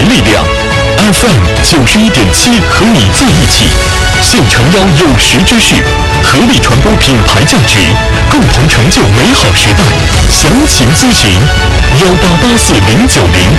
力量。FM 91.7和你在一起，现诚邀有识之士，合力传播品牌价值，共同成就美好时代。详情咨询1884090190